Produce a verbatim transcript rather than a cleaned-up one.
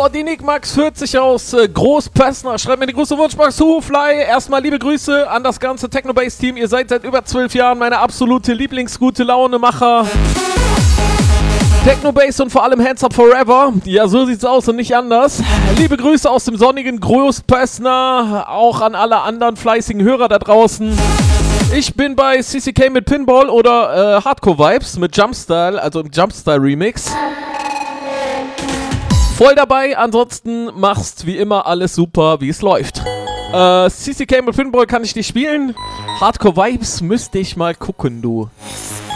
die Nick Max vierzig aus äh, Großpössner schreibt mir die große Wunschbox Hufly. Erstmal liebe Grüße an das ganze Technobase-Team. Ihr seid seit über zwölf Jahren meine absolute Lieblingsgute Laune-Macher. Technobase und vor allem Hands Up Forever. Ja, so sieht's aus und nicht anders. Liebe Grüße aus dem sonnigen Großpössner. Auch an alle anderen fleißigen Hörer da draußen. Ich bin bei C C K mit Pinball oder äh, Hardcore Vibes mit Jumpstyle, also im Jumpstyle Remix. Voll dabei, ansonsten machst wie immer alles super, wie es läuft. Äh, C C K mit Pinball kann ich nicht spielen. Hardcore Vibes müsste ich mal gucken, du.